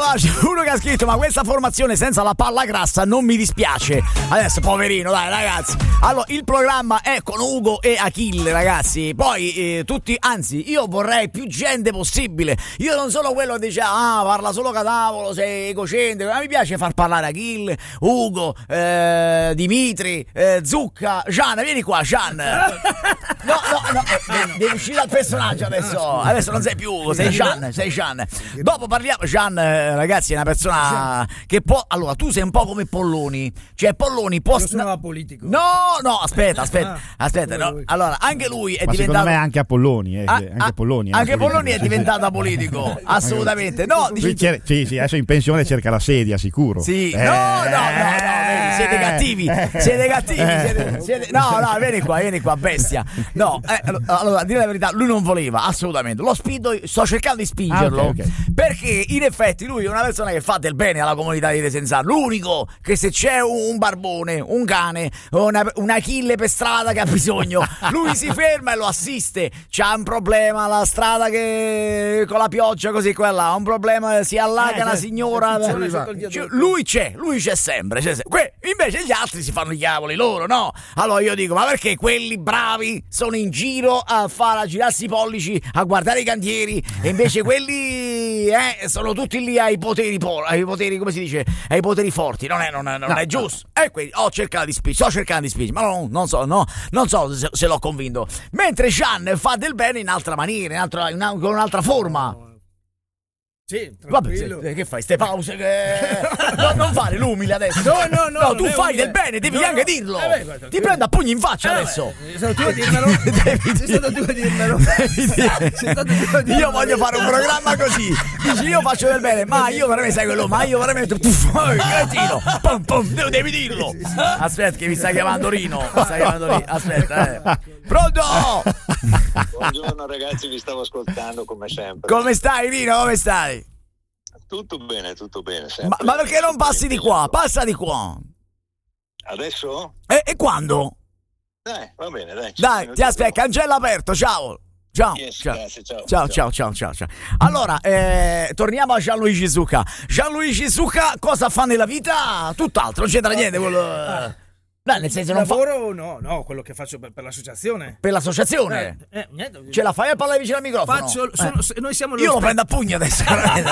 Allora c'è uno che ha scritto: ma questa formazione senza la palla grassa non mi dispiace. Adesso poverino, dai ragazzi. Allora il programma è con Ugo e Achille, ragazzi. Poi tutti, anzi io vorrei più gente possibile. Io non sono quello che dice parla solo catavolo, sei egocentrico. Ma mi piace far parlare Achille, Ugo, Dimitri, Zucca, Gian, vieni qua Gian. No, devi uscire dal personaggio adesso. Adesso non sei più Ugo, sei Gian. Dopo parliamo. Gian, ragazzi, è una persona che può. Allora, tu sei un po' come Polloni. Cioè, Polloni può. Io sono politico. No, aspetta. No. Allora, anche lui è diventato. Secondo me anche Polloni. Anche Polloni è diventato politico. Assolutamente. No, dici. Sì, adesso in pensione cerca la sedia, sicuro. Sì. No, vedi, siete cattivi. No, vieni qua, bestia. No, allora, a dire la verità, lui non voleva assolutamente. Lo spingo, sto cercando di spingerlo. Okay. Perché in effetti lui è una persona che fa del bene alla comunità di Desenzano. L'unico che se c'è un barbone, un cane, un Achille per strada che ha bisogno, lui si ferma e lo assiste. C'ha un problema la strada che con la pioggia così quella, ha un problema, si allaga una signora. Lui c'è sempre. Invece gli altri si fanno i cavoli loro, no? Allora io dico, ma perché quelli bravi sono in giro a girarsi i pollici, a guardare i cantieri, e invece quelli sono tutti lì ai poteri, come si dice, ai poteri forti. Non è giusto. E quindi sto cercando di spingere, ma non so se l'ho convinto. Mentre Gian fa del bene in altra maniera, con un'altra forma. Sì, vabbè, che fai? Ste pause che. Non fare l'umile adesso. No, tu fai del bene, devi anche dirlo. Ti prendo a pugni in faccia adesso. Sei stato tu a dirmelo. Io voglio fare un programma così. Dici, io faccio del bene, ma io veramente sai quello, ma io veramente. Cretino. Devi dirlo. Aspetta, che mi sta chiamando Rino. Aspetta, Pronto? Buongiorno ragazzi, vi stavo ascoltando come sempre. Come stai Rino? Come stai? Tutto bene, ma perché non passi di qua? Passa di qua. Adesso? E quando? Va bene, dai. Dai, ti aspetta, cancello aperto, ciao. Yes, grazie, ciao. Allora, torniamo a Gianluigi Zucca. Gianluigi Zucca cosa fa nella vita? Tutt'altro, non c'entra niente quello. No, nel senso non lavoro, no, quello che faccio per l'associazione. Per l'associazione? Niente. Ce la fai a parlare vicino al microfono? Noi siamo io lo prendo a pugni adesso.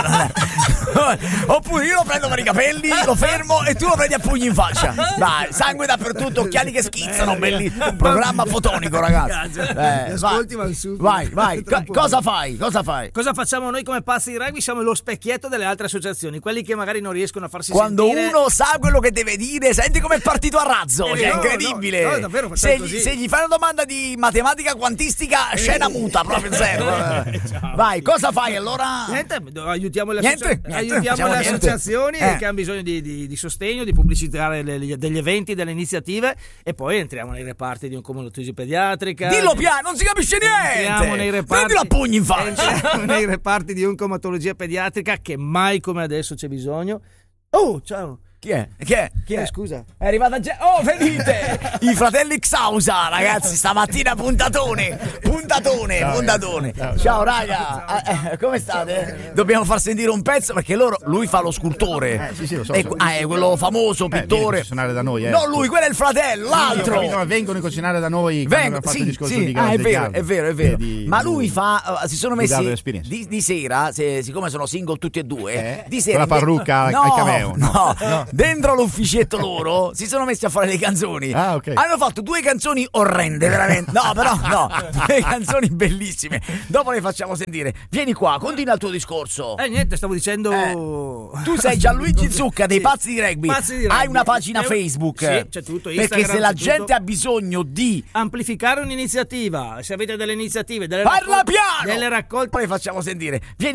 Oppure io lo prendo per i capelli, lo fermo e tu lo prendi a pugni in faccia. Dai, sangue dappertutto, occhiali che schizzano, belli. Programma fotonico, ragazzi. Ascolti, ma su. Vai. Cosa fai? Cosa facciamo noi come pazzi di rugby? Siamo lo specchietto delle altre associazioni, quelli che magari non riescono a farsi quando sentire. Uno sa quello che deve dire, senti come è partito a razzo. Cioè, incredibile. No, davvero, se gli fai una domanda di matematica quantistica, scena muta proprio zero. Vai, cosa fai allora? Niente, aiutiamo le associazioni che hanno bisogno di sostegno, di pubblicizzare degli eventi, delle iniziative, e poi entriamo nei reparti di oncomatologia pediatrica. Dillo piano, non si capisce niente. Entriamo nei reparti. Prendilo a pugni in faccia. Entriamo nei reparti di oncomatologia pediatrica, che mai come adesso c'è bisogno. Oh, ciao. Chi è? Scusa. È arrivata venite! I fratelli Xausa, ragazzi, stamattina puntatone. Ciao raga. Come state? Dobbiamo far sentire un pezzo perché lui fa lo scultore. Sì, lo so. È quello famoso pittore. Suonare da noi, No, lui, quello è il fratello, l'altro. Vengono a cucinare da noi. Sì. È vero. Ma lui si sono messi di sera, siccome sono single tutti e due, di sera con la parrucca al cameo. No. Dentro l'ufficetto loro si sono messi a fare le canzoni. Okay. Hanno fatto 2 canzoni orrende, veramente. No, 2 canzoni bellissime. Dopo le facciamo sentire. Vieni qua, continua il tuo discorso. Niente, stavo dicendo. Tu sei Gianluigi Zucca dei Pazzi di Rugby. Hai una pagina Facebook. Sì, c'è tutto. Instagram, perché se la gente ha bisogno di amplificare un'iniziativa, se avete delle iniziative, parla piano! Delle raccolte, le facciamo sentire. Vieni